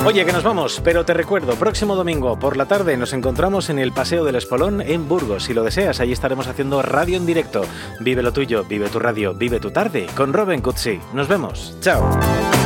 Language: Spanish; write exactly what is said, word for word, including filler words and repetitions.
Oye, que nos vamos, pero te recuerdo, próximo domingo por la tarde nos encontramos en el Paseo del Espolón en Burgos. Si lo deseas, allí estaremos haciendo radio en directo. Vive lo tuyo, vive tu radio, vive tu tarde con Robin Cutsi. Nos vemos. Chao.